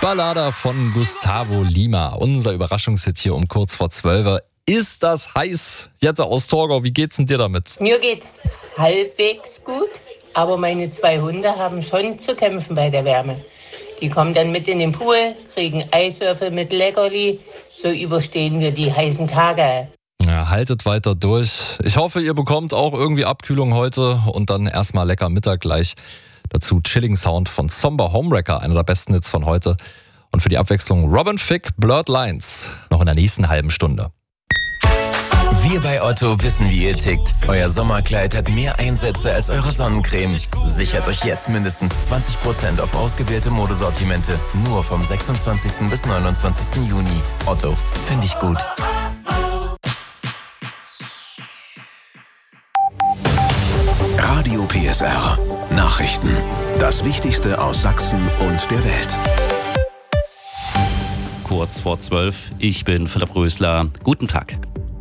Ballada von Gustavo Lima, unser Überraschungshit hier um kurz vor 12. Ist das heiß? Jette aus Torgau, wie geht's denn dir damit? Mir geht's halbwegs gut, aber meine 2 Hunde haben schon zu kämpfen bei der Wärme. Die kommen dann mit in den Pool, kriegen Eiswürfel mit Leckerli, so überstehen wir die heißen Tage. Ja, haltet weiter durch. Ich hoffe, ihr bekommt auch irgendwie Abkühlung heute und dann erstmal lecker Mittag gleich. Dazu Chilling Sound von Somber Homewrecker, einer der besten Hits von heute. Und für die Abwechslung Robin Thicke, Blurred Lines, noch in der nächsten halben Stunde. Wir bei Otto wissen, wie ihr tickt. Euer Sommerkleid hat mehr Einsätze als eure Sonnencreme. Sichert euch jetzt mindestens 20% auf ausgewählte Modesortimente. Nur vom 26. bis 29. Juni. Otto, finde ich gut. Radio PSR. Nachrichten. Das Wichtigste aus Sachsen und der Welt. Kurz vor 12. Ich bin Philipp Rösler. Guten Tag.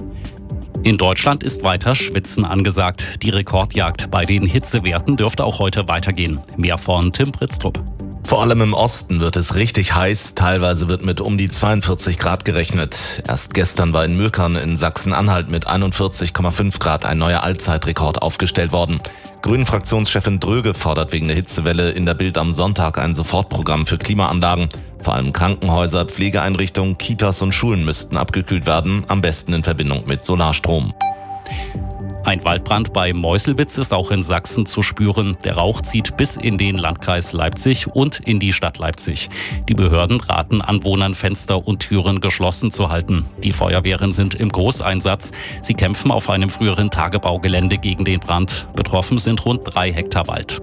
In Deutschland ist weiter Schwitzen angesagt. Die Rekordjagd bei den Hitzewerten dürfte auch heute weitergehen. Mehr von Tim Pritztrup. Vor allem im Osten wird es richtig heiß. Teilweise wird mit um die 42 Grad gerechnet. Erst gestern war in Mülkern in Sachsen-Anhalt mit 41,5 Grad ein neuer Allzeitrekord aufgestellt worden. Grünen-Fraktionschefin Dröge fordert wegen der Hitzewelle in der Bild am Sonntag ein Sofortprogramm für Klimaanlagen. Vor allem Krankenhäuser, Pflegeeinrichtungen, Kitas und Schulen müssten abgekühlt werden, am besten in Verbindung mit Solarstrom. Ein Waldbrand bei Meuselwitz ist auch in Sachsen zu spüren. Der Rauch zieht bis in den Landkreis Leipzig und in die Stadt Leipzig. Die Behörden raten Anwohnern, Fenster und Türen geschlossen zu halten. Die Feuerwehren sind im Großeinsatz. Sie kämpfen auf einem früheren Tagebaugelände gegen den Brand. Betroffen sind rund 3 Hektar Wald.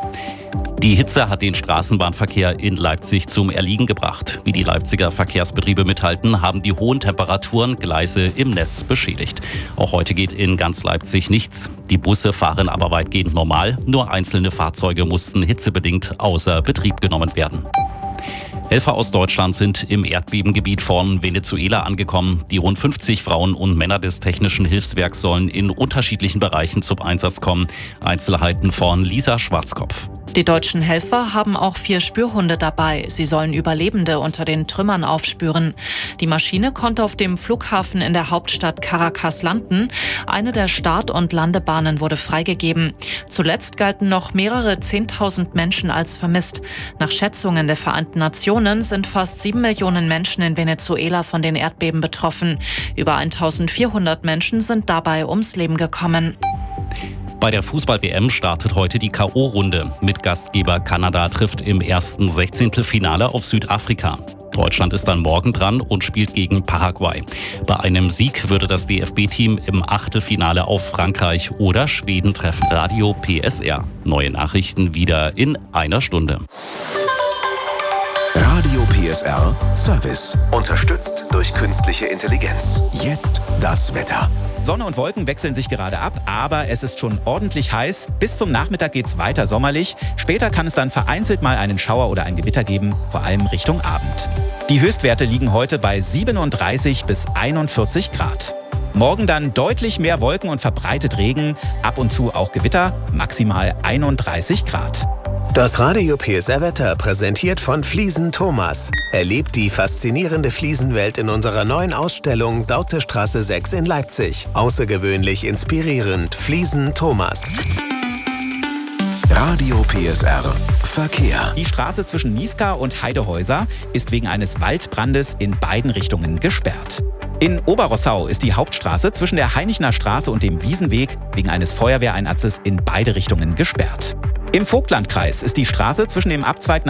Die Hitze hat den Straßenbahnverkehr in Leipzig zum Erliegen gebracht. Wie die Leipziger Verkehrsbetriebe mithalten, haben die hohen Temperaturen Gleise im Netz beschädigt. Auch heute geht in ganz Leipzig nichts. Die Busse fahren aber weitgehend normal. Nur einzelne Fahrzeuge mussten hitzebedingt außer Betrieb genommen werden. Helfer aus Deutschland sind im Erdbebengebiet von Venezuela angekommen. Die rund 50 Frauen und Männer des Technischen Hilfswerks sollen in unterschiedlichen Bereichen zum Einsatz kommen. Einzelheiten von Lisa Schwarzkopf. Die deutschen Helfer haben auch 4 Spürhunde dabei. Sie sollen Überlebende unter den Trümmern aufspüren. Die Maschine konnte auf dem Flughafen in der Hauptstadt Caracas landen. Eine der Start- und Landebahnen wurde freigegeben. Zuletzt galten noch mehrere 10.000 Menschen als vermisst. Nach Schätzungen der Vereinten Nationen sind fast 7 Millionen Menschen in Venezuela von den Erdbeben betroffen. Über 1.400 Menschen sind dabei ums Leben gekommen. Bei der Fußball-WM startet heute die K.O.-Runde. Mitgastgeber Kanada trifft im ersten 16. auf Südafrika. Deutschland ist dann morgen dran und spielt gegen Paraguay. Bei einem Sieg würde das DFB-Team im Achtelfinale auf Frankreich oder Schweden treffen. Radio PSR. Neue Nachrichten wieder in einer Stunde. Radio PSR Service. Unterstützt durch künstliche Intelligenz. Jetzt das Wetter. Sonne und Wolken wechseln sich gerade ab, aber es ist schon ordentlich heiß. Bis zum Nachmittag geht's weiter sommerlich. Später kann es dann vereinzelt mal einen Schauer oder ein Gewitter geben, vor allem Richtung Abend. Die Höchstwerte liegen heute bei 37 bis 41 Grad. Morgen dann deutlich mehr Wolken und verbreitet Regen, ab und zu auch Gewitter, maximal 31 Grad. Das Radio PSR Wetter präsentiert von Fliesen Thomas. Erlebt die faszinierende Fliesenwelt in unserer neuen Ausstellung Daute-Straße 6 in Leipzig. Außergewöhnlich inspirierend. Fliesen Thomas. Radio PSR Verkehr. Die Straße zwischen Niesca und Heidehäuser ist wegen eines Waldbrandes in beiden Richtungen gesperrt. In Oberrossau ist die Hauptstraße zwischen der Hainichner Straße und dem Wiesenweg wegen eines Feuerwehreinsatzes in beide Richtungen gesperrt. Im Vogtlandkreis ist die Straße zwischen dem Abzweig